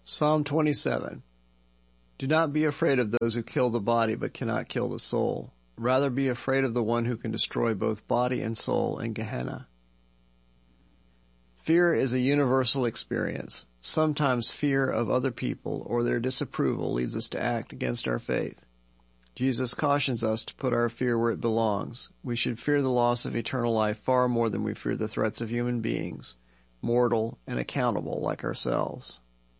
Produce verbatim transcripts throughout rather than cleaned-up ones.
Psalm twenty-seven. Do not be afraid of those who kill the body but cannot kill the soul. Rather be afraid of the one who can destroy both body and soul in Gehenna. Fear is a universal experience. Sometimes fear of other people or their disapproval leads us to act against our faith. Jesus cautions us to put our fear where it belongs. We should fear the loss of eternal life far more than we fear the threats of human beings, mortal and accountable like ourselves.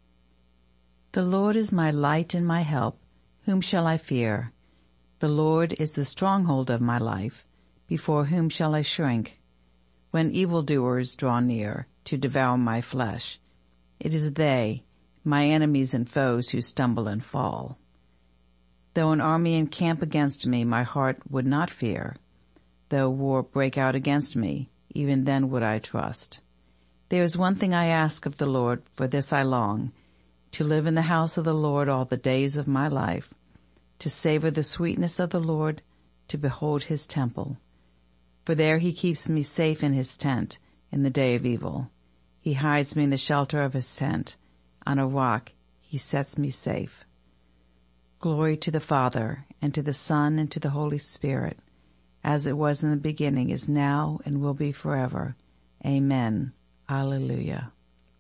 The Lord is my light and my help. Whom shall I fear? The Lord is the stronghold of my life. Before whom shall I shrink? When evildoers draw near to devour my flesh, it is they, my enemies and foes, who stumble and fall. Though an army encamp against me, my heart would not fear. Though war break out against me, even then would I trust. There is one thing I ask of the Lord, for this I long, to live in the house of the Lord all the days of my life, to savor the sweetness of the Lord, to behold his temple. For there he keeps me safe in his tent in the day of evil. He hides me in the shelter of his tent. On a rock he sets me safe. Glory to the Father, and to the Son, and to the Holy Spirit, as it was in the beginning, is now, and will be forever. Amen. Alleluia.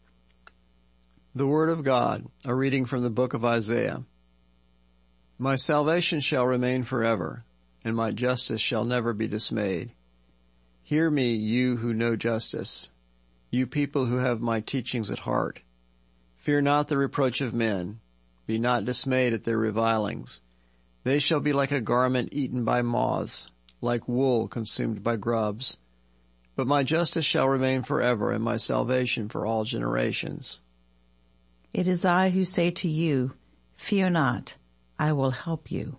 The Word of God, a reading from the book of Isaiah. My salvation shall remain forever, and my justice shall never be dismayed. Hear me, you who know justice, you people who have my teachings at heart. Fear not the reproach of men. Be not dismayed at their revilings. They shall be like a garment eaten by moths, like wool consumed by grubs. But my justice shall remain forever, and my salvation for all generations. It is I who say to you, fear not, I will help you.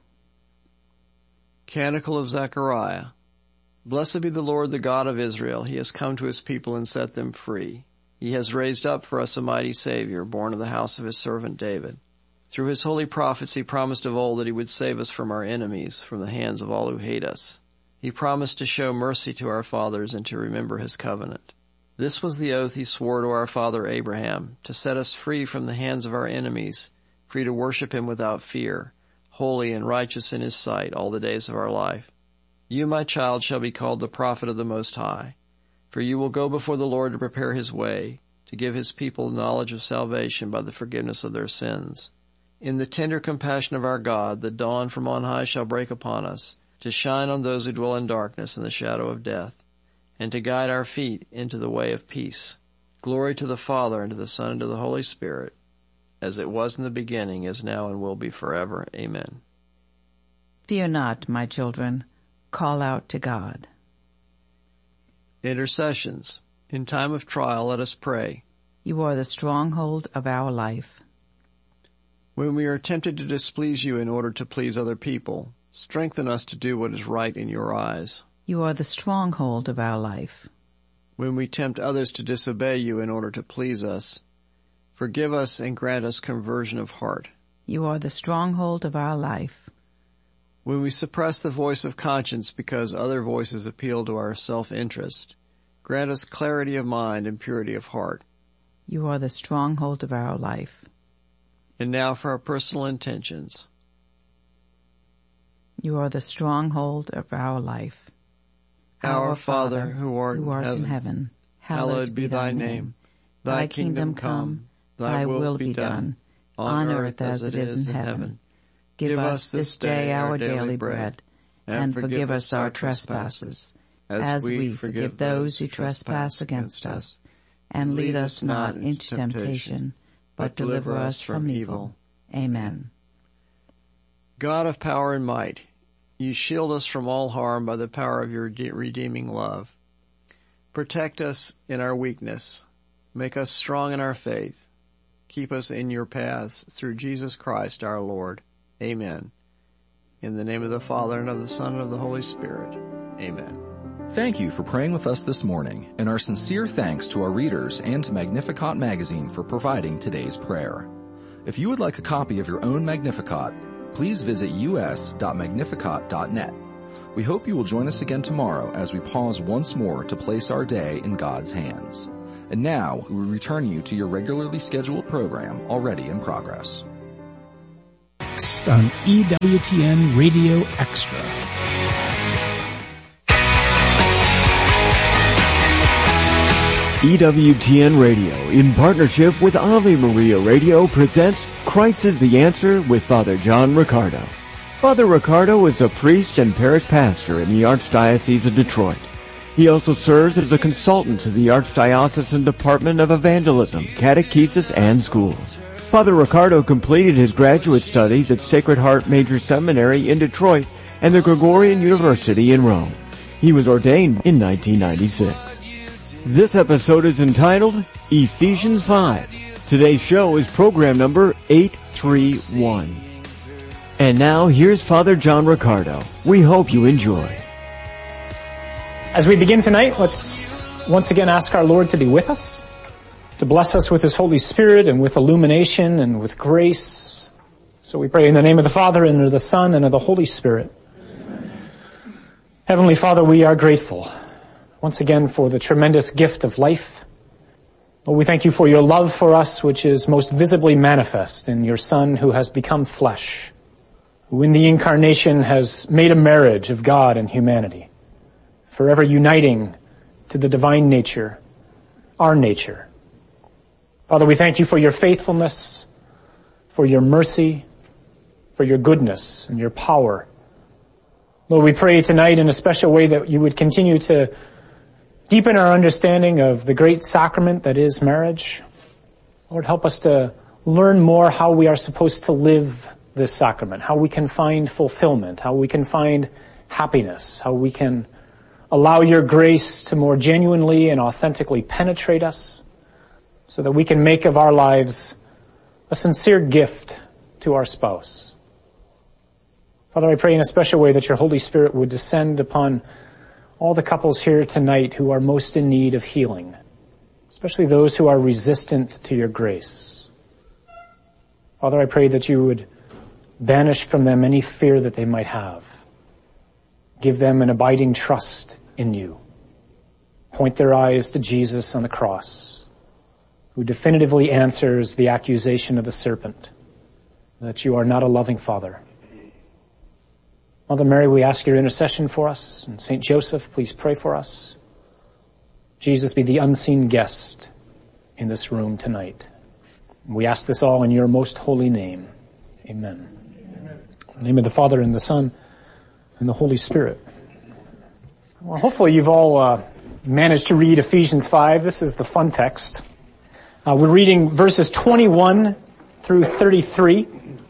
Canticle of Zechariah. Blessed be the Lord, the God of Israel. He has come to his people and set them free. He has raised up for us a mighty Savior, born of the house of his servant David. Through his holy prophets he promised of old that he would save us from our enemies, from the hands of all who hate us. He promised to show mercy to our fathers and to remember his covenant. This was the oath he swore to our father Abraham, to set us free from the hands of our enemies, free to worship him without fear, holy and righteous in his sight all the days of our life. You, my child, shall be called the prophet of the Most High, for you will go before the Lord to prepare his way, to give his people knowledge of salvation by the forgiveness of their sins. In the tender compassion of our God, the dawn from on high shall break upon us, to shine on those who dwell in darkness and the shadow of death, and to guide our feet into the way of peace. Glory to the Father, and to the Son, and to the Holy Spirit, as it was in the beginning, is now, and will be forever. Amen. Fear not, my children. Call out to God. Intercessions. In time of trial, let us pray. You are the stronghold of our life. When we are tempted to displease you in order to please other people, strengthen us to do what is right in your eyes. You are the stronghold of our life. When we tempt others to disobey you in order to please us, forgive us and grant us conversion of heart. You are the stronghold of our life. When we suppress the voice of conscience because other voices appeal to our self-interest, grant us clarity of mind and purity of heart. You are the stronghold of our life. And now for our personal intentions. You are the stronghold of our life. Our, our Father, Father, who art, who art in, heaven, in heaven, hallowed, hallowed be thy name. Thy kingdom come, thy will be done, on earth as it is in heaven. Give us this day our daily bread, and forgive us our trespasses, as we forgive those who trespass against us. And lead us not into temptation, but deliver us from evil. Amen. God of power and might, you shield us from all harm by the power of your redeeming love. Protect us in our weakness. Make us strong in our faith. Keep us in your paths through Jesus Christ our Lord. Amen. In the name of the Father, and of the Son, and of the Holy Spirit. Amen. Thank you for praying with us this morning, and our sincere thanks to our readers and to Magnificat Magazine for providing today's prayer. If you would like a copy of your own Magnificat, please visit u s dot magnificat dot net. We hope you will join us again tomorrow as we pause once more to place our day in God's hands. And now, we return you to your regularly scheduled program already in progress. Next on E W T N Radio Extra. E W T N Radio, in partnership with Ave Maria Radio, presents Christ is the Answer with Father John Riccardo. Father Riccardo is a priest and parish pastor in the Archdiocese of Detroit. He also serves as a consultant to the Archdiocesan Department of Evangelism, Catechesis, and Schools. Father Riccardo completed his graduate studies at Sacred Heart Major Seminary in Detroit and the Gregorian University in Rome. He was ordained in nineteen ninety-six. This episode is entitled Ephesians five. Today's show is program number eight thirty-one. And now, here's Father John Riccardo. We hope you enjoy. As we begin tonight, let's once again ask our Lord to be with us, to bless us with His Holy Spirit and with illumination and with grace. So we pray in the name of the Father and of the Son and of the Holy Spirit. Amen. Heavenly Father, we are grateful once again for the tremendous gift of life. Lord, we thank you for your love for us, which is most visibly manifest in your Son who has become flesh, who in the incarnation has made a marriage of God and humanity, forever uniting to the divine nature, our nature. Father, we thank you for your faithfulness, for your mercy, for your goodness and your power. Lord, we pray tonight in a special way that you would continue to deepen our understanding of the great sacrament that is marriage. Lord, help us to learn more how we are supposed to live this sacrament, how we can find fulfillment, how we can find happiness, how we can allow your grace to more genuinely and authentically penetrate us so that we can make of our lives a sincere gift to our spouse. Father, I pray in a special way that your Holy Spirit would descend upon all the couples here tonight who are most in need of healing, especially those who are resistant to your grace. Father, I pray that you would banish from them any fear that they might have. Give them an abiding trust in you. Point their eyes to Jesus on the cross, who definitively answers the accusation of the serpent that you are not a loving Father. Mother Mary, we ask your intercession for us, and Saint Joseph, please pray for us. Jesus, be the unseen guest in this room tonight. We ask this all in your most holy name. Amen. Amen. In the name of the Father and the Son and the Holy Spirit. Well, hopefully you've all uh, managed to read Ephesians five. This is the fun text. Uh, we're reading verses twenty-one through thirty-three.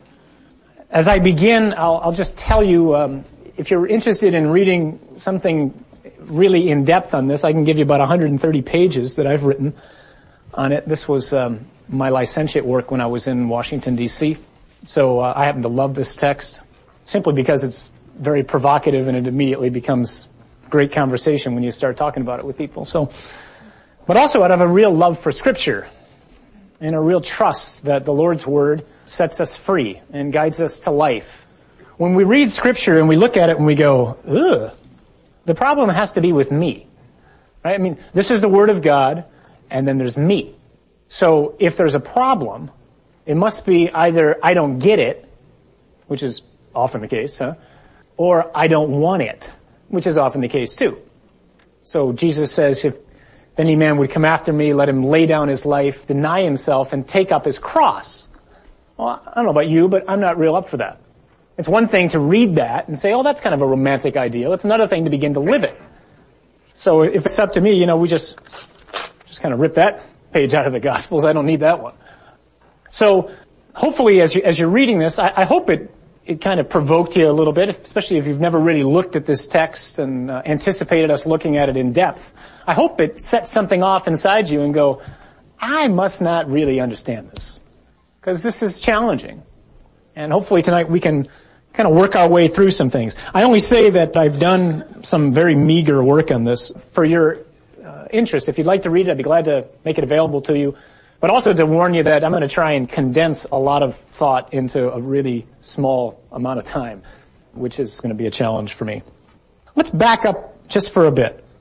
As I begin, I'll, I'll just tell you, um, if you're interested in reading something really in depth on this, I can give you about one hundred thirty pages that I've written on it. This was um, my licentiate work when I was in Washington, D C So uh, I happen to love this text simply because it's very provocative and it immediately becomes great conversation when you start talking about it with people. So, but also out of a real love for Scripture and a real trust that the Lord's Word sets us free and guides us to life. When we read Scripture and we look at it and we go, ugh, the problem has to be with me. Right? I mean, this is the Word of God, and then there's me. So if there's a problem, it must be either I don't get it, which is often the case, huh? Or I don't want it, which is often the case too. So Jesus says, if any man would come after me, let him lay down his life, deny himself, and take up his cross. Well, I don't know about you, but I'm not real up for that. It's one thing to read that and say, oh, that's kind of a romantic ideal. It's another thing to begin to live it. So if it's up to me, you know, we just, just kind of rip that page out of the Gospels. I don't need that one. So hopefully as you, as you're reading this, I, I hope it, it kind of provoked you a little bit, especially if you've never really looked at this text and uh, anticipated us looking at it in depth. I hope it sets something off inside you and go, I must not really understand this, because this is challenging. And hopefully tonight we can kind of work our way through some things. I only say that I've done some very meager work on this for your uh, interest. If you'd like to read it, I'd be glad to make it available to you. But also to warn you that I'm going to try and condense a lot of thought into a really small amount of time, which is going to be a challenge for me. Let's back up just for a bit.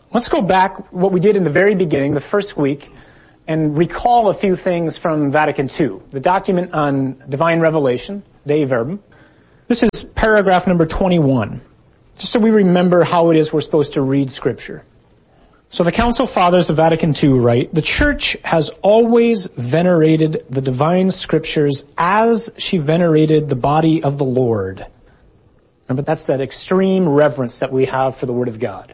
Let's go back what we did in the very beginning, the first week, and recall a few things from Vatican Two, the document on divine revelation, Dei Verbum. This is paragraph number twenty-one, just so we remember how it is we're supposed to read Scripture. So the Council Fathers of Vatican Two write, "The Church has always venerated the divine Scriptures as she venerated the body of the Lord." Remember, that's that extreme reverence that we have for the Word of God.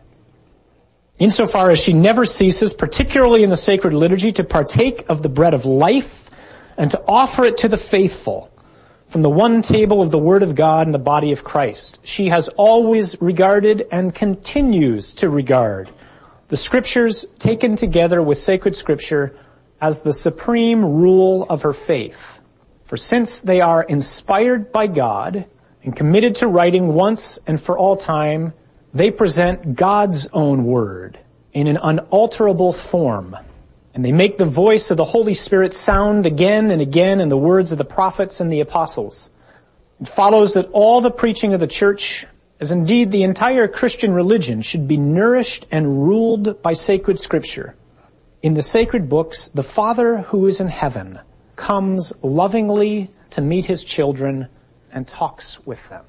"Insofar as she never ceases, particularly in the sacred liturgy, to partake of the bread of life and to offer it to the faithful from the one table of the Word of God and the body of Christ. She has always regarded and continues to regard the Scriptures taken together with sacred Scripture as the supreme rule of her faith. For since they are inspired by God and committed to writing once and for all time, they present God's own word in an unalterable form, and they make the voice of the Holy Spirit sound again and again in the words of the prophets and the apostles. It follows that all the preaching of the Church, as indeed the entire Christian religion, should be nourished and ruled by sacred Scripture. In the sacred books, the Father who is in heaven comes lovingly to meet his children and talks with them."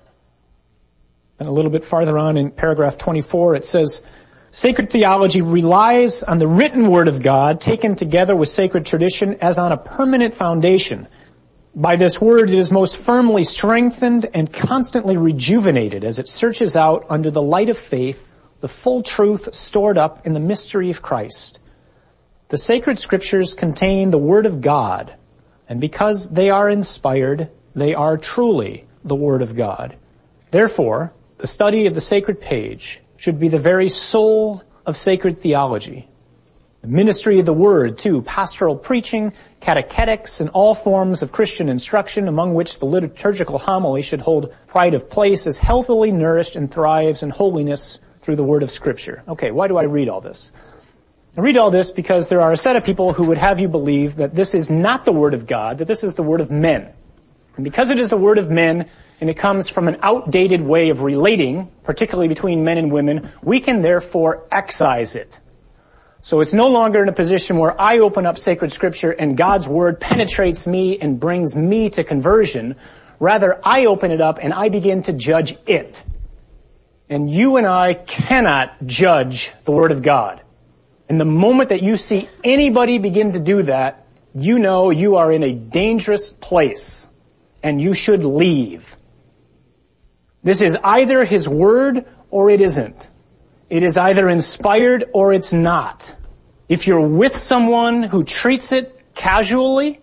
And a little bit farther on in paragraph twenty-four, it says, "Sacred theology relies on the written Word of God taken together with sacred tradition as on a permanent foundation. By this Word it is most firmly strengthened and constantly rejuvenated as it searches out under the light of faith the full truth stored up in the mystery of Christ. The sacred Scriptures contain the Word of God, and because they are inspired, they are truly the Word of God. Therefore, the study of the sacred page should be the very soul of sacred theology. The ministry of the Word, too, pastoral preaching, catechetics, and all forms of Christian instruction, among which the liturgical homily should hold pride of place, is healthily nourished and thrives in holiness through the Word of Scripture." Okay, why do I read all this? I read all this because there are a set of people who would have you believe that this is not the Word of God, that this is the Word of men. And because it is the Word of men, and it comes from an outdated way of relating, particularly between men and women, we can therefore excise it. So it's no longer in a position where I open up sacred Scripture and God's Word penetrates me and brings me to conversion. Rather, I open it up and I begin to judge it. And you and I cannot judge the Word of God. And the moment that you see anybody begin to do that, you know you are in a dangerous place and you should leave. This is either His Word or it isn't. It is either inspired or it's not. If you're with someone who treats it casually,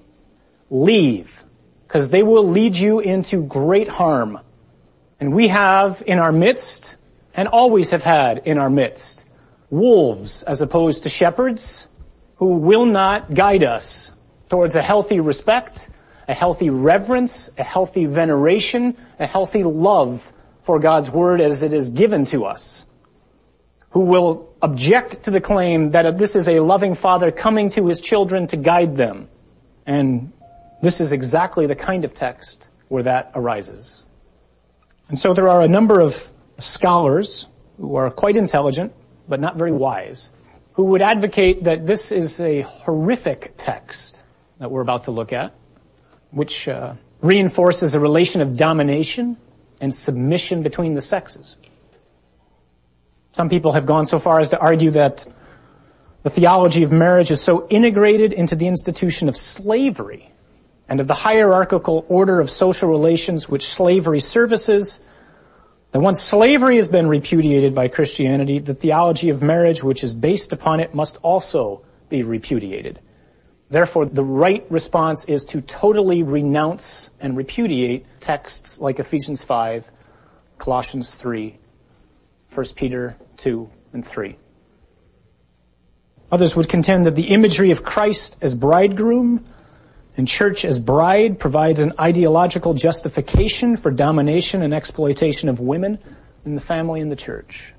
leave, because they will lead you into great harm. And we have in our midst, and always have had in our midst, wolves as opposed to shepherds who will not guide us towards a healthy respect, a healthy reverence, a healthy veneration, a healthy love for God's Word as it is given to us, who will object to the claim that this is a loving Father coming to His children to guide them. And this is exactly the kind of text where that arises. And so there are a number of scholars who are quite intelligent, but not very wise, who would advocate that this is a horrific text that we're about to look at, which uh, reinforces a relation of domination and submission between the sexes. Some people have gone so far as to argue that the theology of marriage is so integrated into the institution of slavery and of the hierarchical order of social relations which slavery services, that once slavery has been repudiated by Christianity, the theology of marriage which is based upon it must also be repudiated. Therefore, the right response is to totally renounce and repudiate texts like Ephesians five, Colossians three, First Peter two and three. Others would contend that the imagery of Christ as bridegroom and church as bride provides an ideological justification for domination and exploitation of women in the family and the church.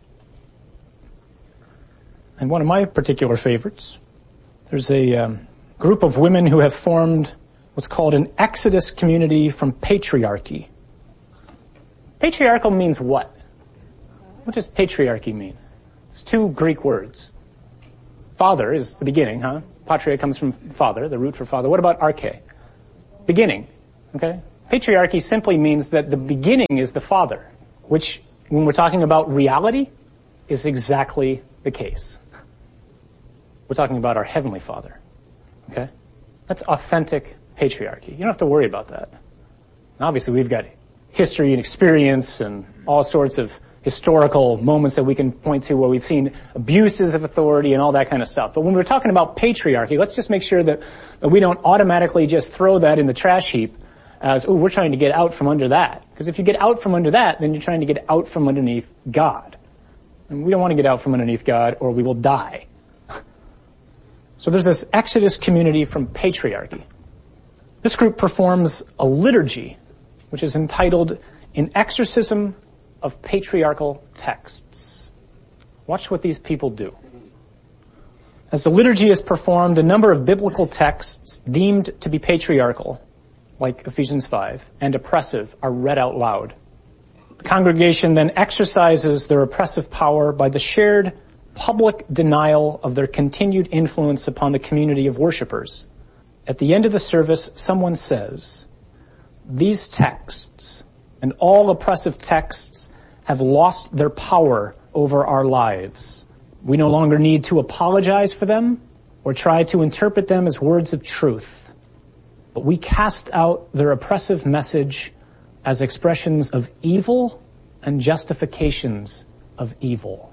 And one of my particular favorites, there's a um, group of women who have formed what's called an Exodus community from patriarchy. Patriarchal means what? What does patriarchy mean? It's two Greek words. Father is the beginning, huh? Patria comes from father, the root for father. What about arche? Beginning, okay? Patriarchy simply means that the beginning is the father, which, when we're talking about reality, is exactly the case. We're talking about our Heavenly Father, okay? That's authentic patriarchy. You don't have to worry about that. Obviously, we've got history and experience and all sorts of historical moments that we can point to where we've seen abuses of authority and all that kind of stuff. But when we're talking about patriarchy, let's just make sure that, that we don't automatically just throw that in the trash heap as, oh, we're trying to get out from under that. Because if you get out from under that, then you're trying to get out from underneath God. And we don't want to get out from underneath God or we will die. So there's this Exodus community from patriarchy. This group performs a liturgy, which is entitled An Exorcism of Patriarchal Texts. Watch what these people do. As the liturgy is performed, a number of biblical texts deemed to be patriarchal, like Ephesians five, and oppressive are read out loud. The congregation then exercises their oppressive power by the shared public denial of their continued influence upon the community of worshipers. At the end of the service, someone says, "These texts and all oppressive texts have lost their power over our lives. We no longer need to apologize for them or try to interpret them as words of truth. But we cast out their oppressive message as expressions of evil and justifications of evil.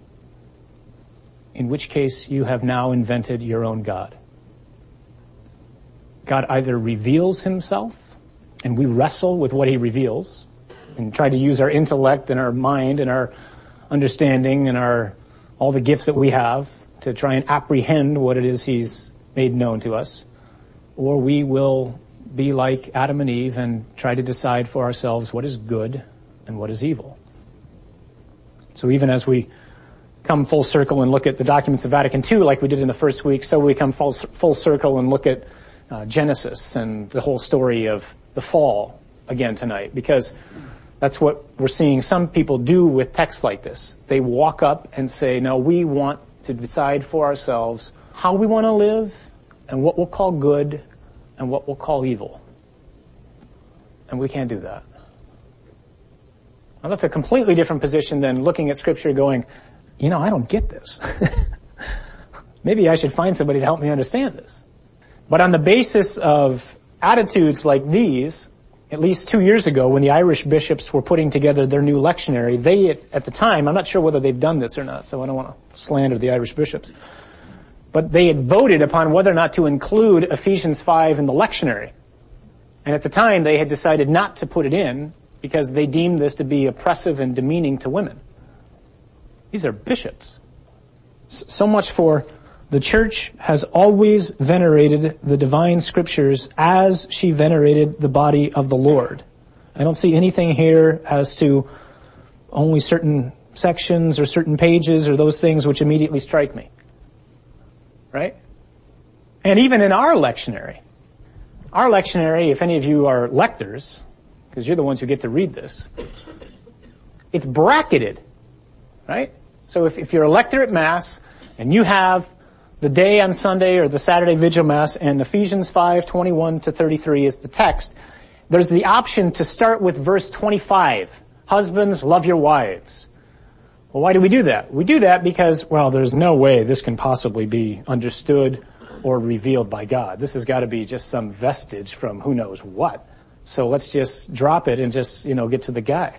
In which case you have now invented your own God." God either reveals himself, and we wrestle with what he reveals, and try to use our intellect and our mind and our understanding and our all the gifts that we have to try and apprehend what it is he's made known to us. Or we will be like Adam and Eve and try to decide for ourselves what is good and what is evil. So even as we come full circle and look at the documents of Vatican Two like we did in the first week, so we come full, full circle and look at uh, Genesis and the whole story of the fall again tonight, because that's what we're seeing some people do with texts like this. They walk up and say, no, we want to decide for ourselves how we want to live and what we'll call good and what we'll call evil. And we can't do that. Now that's a completely different position than looking at Scripture going, you know, I don't get this. Maybe I should find somebody to help me understand this. But on the basis of attitudes like these, at least two years ago when the Irish bishops were putting together their new lectionary, they, at the time, I'm not sure whether they've done this or not, so I don't want to slander the Irish bishops, but they had voted upon whether or not to include Ephesians five in the lectionary. And at the time, they had decided not to put it in because they deemed this to be oppressive and demeaning to women. These are bishops. So much for the church has always venerated the divine scriptures as she venerated the body of the Lord. I don't see anything here as to only certain sections or certain pages or those things which immediately strike me. Right? And even in our lectionary, our lectionary, if any of you are lectors, because you're the ones who get to read this, it's bracketed. Right? So if, if you're a lector at Mass and you have the day on Sunday or the Saturday Vigil Mass and Ephesians five, twenty-one to thirty-three is the text, there's the option to start with verse twenty-five. Husbands, love your wives. Well, why do we do that? We do that because, well, there's no way this can possibly be understood or revealed by God. This has got to be just some vestige from who knows what. So let's just drop it and just, you know, get to the guy.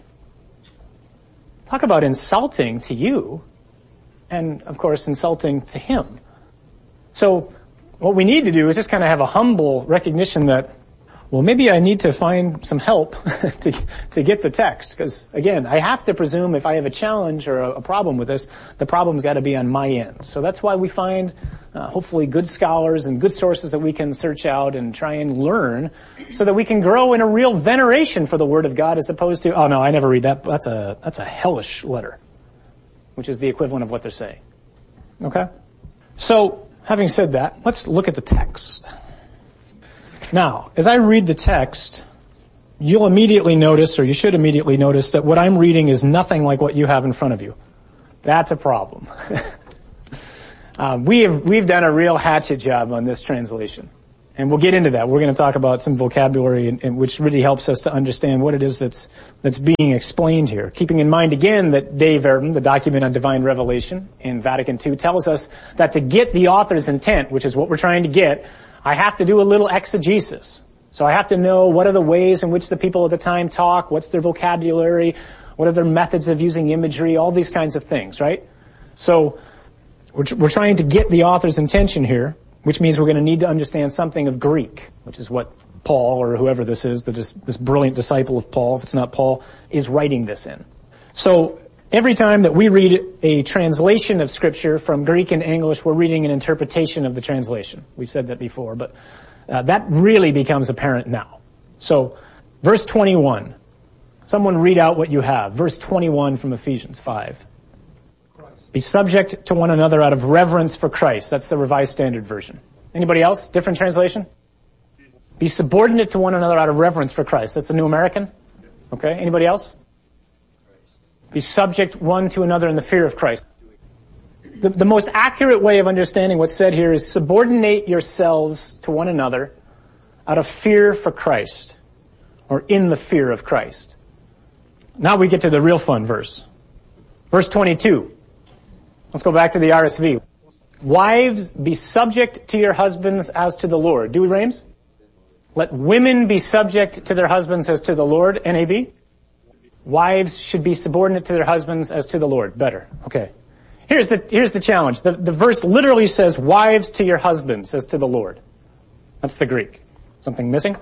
Talk about insulting to you and, of course, insulting to him. So what we need to do is just kind of have a humble recognition that, well, maybe I need to find some help to to get the text. Because, again, I have to presume if I have a challenge or a, a problem with this, the problem's got to be on my end. So that's why we find, uh, hopefully, good scholars and good sources that we can search out and try and learn so that we can grow in a real veneration for the Word of God as opposed to, oh, no, I never read that. That's a, that's a hellish letter, which is the equivalent of what they're saying. Okay? So, having said that, let's look at the text. Now, as I read the text, you'll immediately notice, or you should immediately notice, that what I'm reading is nothing like what you have in front of you. That's a problem. um, we have, we've done a real hatchet job on this translation. And we'll get into that. We're going to talk about some vocabulary in, in which really helps us to understand what it is that's that's being explained here. Keeping in mind again that Dei Verbum, the document on divine revelation in Vatican Two, tells us that to get the author's intent, which is what we're trying to get, I have to do a little exegesis. So I have to know what are the ways in which the people of the time talk, what's their vocabulary, what are their methods of using imagery, all these kinds of things, right? So we're, we're trying to get the author's intention here, which means we're going to need to understand something of Greek, which is what Paul, or whoever this is, that is this brilliant disciple of Paul, if it's not Paul, is writing this in. So every time that we read a translation of Scripture from Greek and English, we're reading an interpretation of the translation. We've said that before, but uh, that really becomes apparent now. So, verse twenty-one. Someone read out what you have. Verse twenty-one from Ephesians five. Be subject to one another out of reverence for Christ. That's the Revised Standard Version. Anybody else? Different translation? Be subordinate to one another out of reverence for Christ. That's the New American? Okay. Anybody else? Be subject one to another in the fear of Christ. The, the most accurate way of understanding what's said here is subordinate yourselves to one another out of fear for Christ, or in the fear of Christ. Now we get to the real fun verse. Verse twenty-two. Let's go back to the R S V. Wives, be subject to your husbands as to the Lord. Dewey Rames? Let women be subject to their husbands as to the Lord. N A B? Wives should be subordinate to their husbands as to the Lord. Better. Okay. Here's the, here's the challenge. The, the verse literally says, wives to your husbands as to the Lord. That's the Greek. Something missing?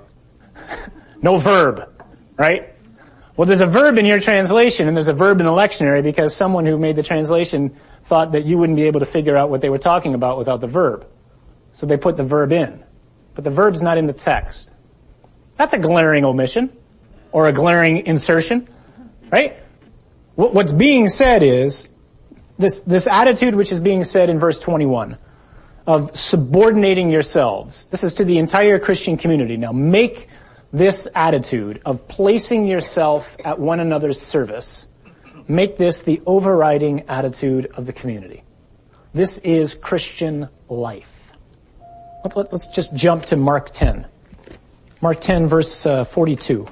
No verb. Right? Well, there's a verb in your translation, and there's a verb in the lectionary because someone who made the translation thought that you wouldn't be able to figure out what they were talking about without the verb. So they put the verb in. But the verb's not in the text. That's a glaring omission, or a glaring insertion, right? What's being said is, this, this attitude which is being said in verse twenty-one, of subordinating yourselves. This is to the entire Christian community. Now make this attitude of placing yourself at one another's service, make this the overriding attitude of the community. This is Christian life. Let, let, let's just jump to Mark ten. Mark ten, verse uh, forty-two.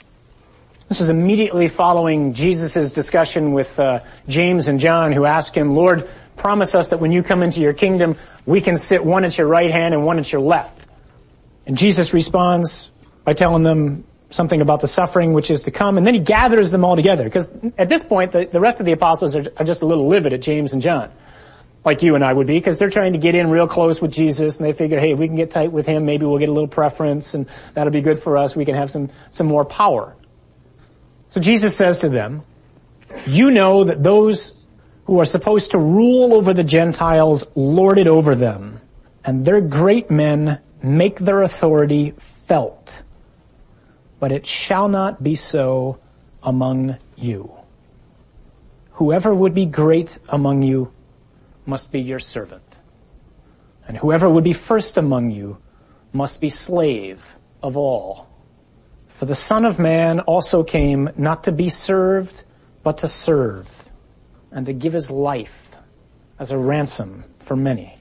This is immediately following Jesus' discussion with uh, James and John, who ask him, Lord, promise us that when you come into your kingdom, we can sit one at your right hand and one at your left. And Jesus responds by telling them something about the suffering which is to come, and then he gathers them all together, because at this point, the, the rest of the apostles are, are just a little livid at James and John, like you and I would be, because they're trying to get in real close with Jesus, and they figure, hey, if we can get tight with him, maybe we'll get a little preference, and that'll be good for us. We can have some, some more power. So Jesus says to them, you know that those who are supposed to rule over the Gentiles lord it over them, and their great men make their authority felt. But it shall not be so among you. Whoever would be great among you must be your servant. And whoever would be first among you must be slave of all. For the Son of Man also came not to be served, but to serve, and to give his life as a ransom for many.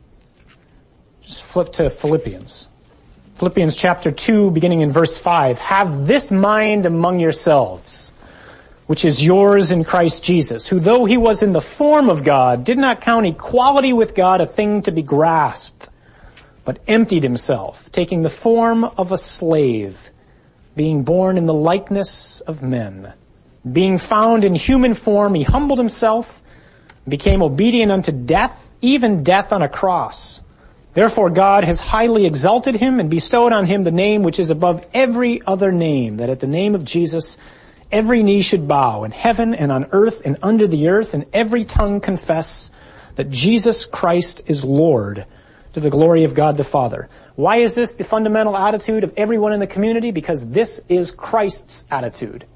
Just flip to Philippians. Philippians chapter two, beginning in verse five. Have this mind among yourselves, which is yours in Christ Jesus, who though he was in the form of God, did not count equality with God a thing to be grasped, but emptied himself, taking the form of a slave, being born in the likeness of men. Being found in human form, he humbled himself, became obedient unto death, even death on a cross. Therefore God has highly exalted him and bestowed on him the name which is above every other name, that at the name of Jesus every knee should bow in heaven and on earth and under the earth, and every tongue confess that Jesus Christ is Lord, to the glory of God the Father. Why is this the fundamental attitude of everyone in the community? Because this is Christ's attitude.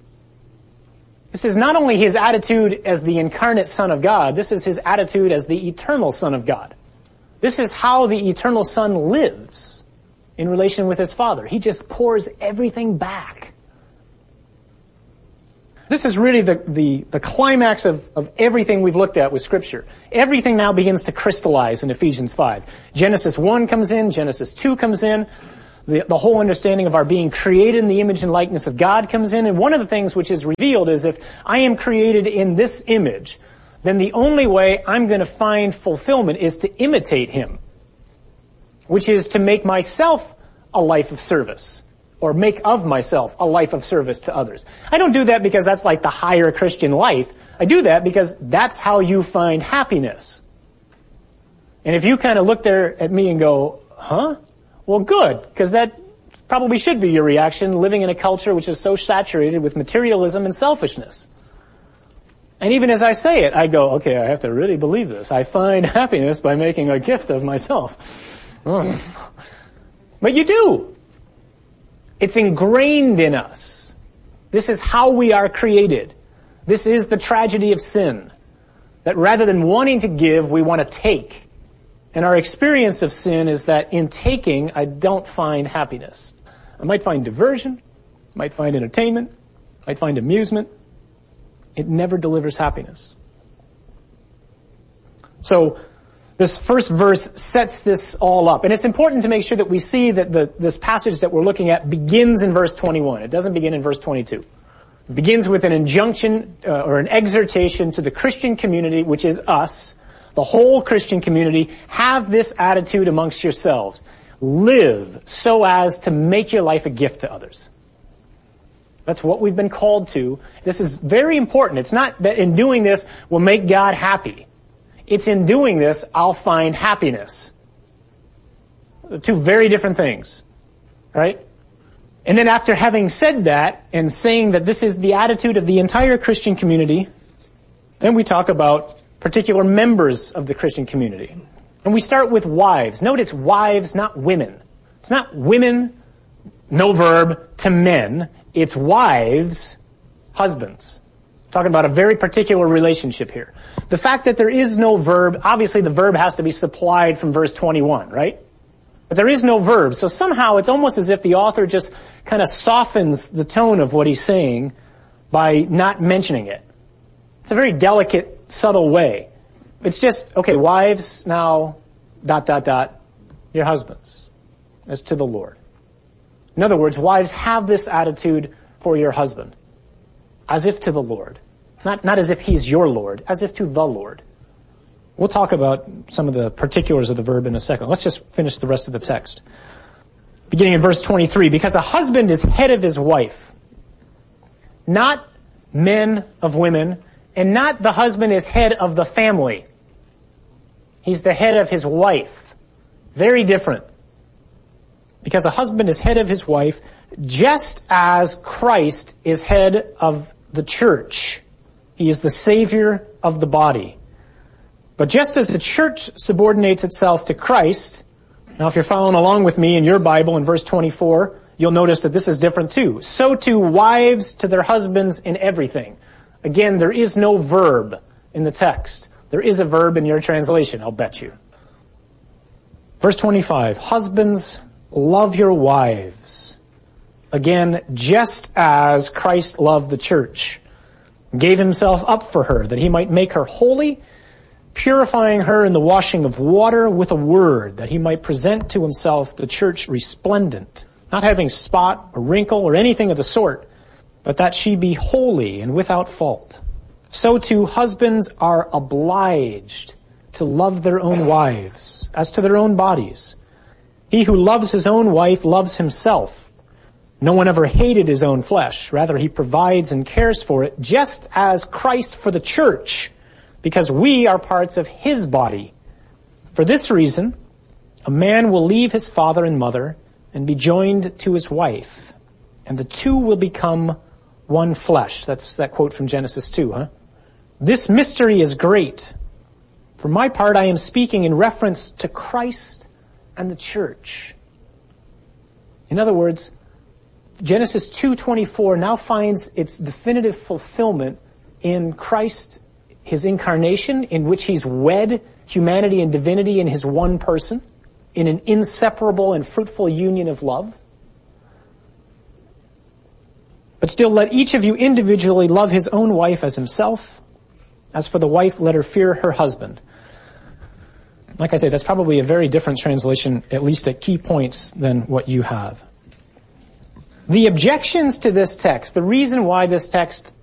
This is not only his attitude as the incarnate Son of God, this is his attitude as the eternal Son of God. This is how the eternal Son lives in relation with his Father. He just pours everything back. This is really the, the, the climax of, of everything we've looked at with Scripture. Everything now begins to crystallize in Ephesians five. Genesis one comes in, Genesis two comes in, the, the whole understanding of our being created in the image and likeness of God comes in, and one of the things which is revealed is if I am created in this image, then the only way I'm going to find fulfillment is to imitate Him, which is to make myself a life of service, or make of myself a life of service to others. I don't do that because that's like the higher Christian life. I do that because that's how you find happiness. And if you kind of look there at me and go, huh? Well, good, because that probably should be your reaction, living in a culture which is so saturated with materialism and selfishness. And even as I say it, I go, okay, I have to really believe this. I find happiness by making a gift of myself. Oh. But you do. It's ingrained in us. This is how we are created. This is the tragedy of sin. That rather than wanting to give, we want to take. And our experience of sin is that in taking, I don't find happiness. I might find diversion, might find entertainment, might find amusement. It never delivers happiness. So, this first verse sets this all up. And it's important to make sure that we see that the, this passage that we're looking at begins in verse twenty-one. It doesn't begin in verse twenty-two. It begins with an injunction uh, or an exhortation to the Christian community, which is us, the whole Christian community. Have this attitude amongst yourselves. Live so as to make your life a gift to others. That's what we've been called to. This is very important. It's not that in doing this we'll make God happy. It's in doing this I'll find happiness. Two very different things. Right? And then after having said that and saying that this is the attitude of the entire Christian community, then we talk about particular members of the Christian community. And we start with wives. Note it's wives, not women. It's not women, no verb, to men. It's wives, husbands. Talking about a very particular relationship here. The fact that there is no verb, obviously the verb has to be supplied from verse twenty-one, right? But there is no verb, so somehow it's almost as if the author just kind of softens the tone of what he's saying by not mentioning it. It's a very delicate, subtle way. It's just, okay, wives, now, dot, dot, dot, your husbands, as to the Lord. In other words, wives, have this attitude for your husband, as if to the Lord. Not, not as if he's your Lord, as if to the Lord. We'll talk about some of the particulars of the verb in a second. Let's just finish the rest of the text. Beginning in verse twenty-three, because a husband is head of his wife, not men of women, and not the husband is head of the family. He's the head of his wife. Very different. Because a husband is head of his wife, just as Christ is head of the church. He is the Savior of the body. But just as the church subordinates itself to Christ, now if you're following along with me in your Bible in verse twenty-four, you'll notice that this is different too. So too wives to their husbands in everything. Again, there is no verb in the text. There is a verb in your translation, I'll bet you. Verse twenty-five, husbands, love your wives. Again, just as Christ loved the church, gave himself up for her, that he might make her holy, purifying her in the washing of water with a word, that he might present to himself the church resplendent, not having spot or wrinkle or anything of the sort, but that she be holy and without fault. So too husbands are obliged to love their own wives as to their own bodies. He who loves his own wife loves himself. No one ever hated his own flesh. Rather, he provides and cares for it, just as Christ for the church, because we are parts of his body. For this reason, a man will leave his father and mother and be joined to his wife, and the two will become one flesh. That's that quote from Genesis two, huh? This mystery is great. For my part, I am speaking in reference to Christ and the church. In other words, Genesis two twenty-four now finds its definitive fulfillment in Christ, his incarnation, in which he's wed humanity and divinity in his one person, in an inseparable and fruitful union of love. But still, let each of you individually love his own wife as himself. As for the wife, let her fear her husband. Like I say, that's probably a very different translation, at least at key points, than what you have. The objections to this text, the reason why this text